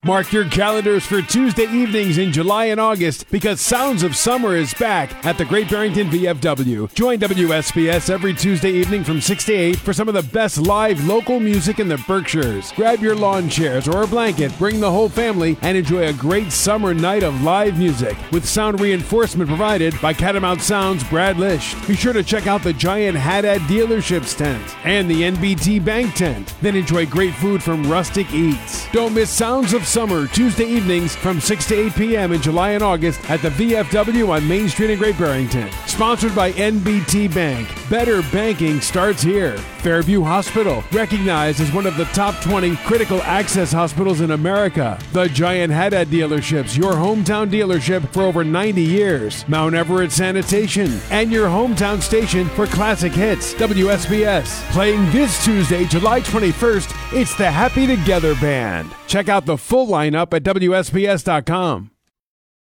Mark your calendars for Tuesday evenings in July and August because Sounds of Summer is back at the Great Barrington VFW. Join WSBS every Tuesday evening from 6 to 8 for some of the best live local music in the Berkshires. Grab your lawn chairs or a blanket, bring the whole family, and enjoy a great summer night of live music with sound reinforcement provided by Catamount Sound's Brad Lish. Be sure to check out the Giant Haddad Dealerships tent and the NBT Bank tent. Then enjoy great food from Rustic Eats. Don't miss Sounds of Summer Tuesday evenings from 6 to 8 p.m. in July and August at the VFW on Main Street in Great Barrington. Sponsored by NBT Bank. Better banking starts here. Fairview Hospital, recognized as one of the top 20 critical access hospitals in America. The Giant Haddad Dealerships, your hometown dealership for over 90 years. Mount Everett Sanitation, and your hometown station for classic hits. WSBS. Playing this Tuesday, July 21st, it's the Happy Together Band. Check out the full lineup at WSBS.com.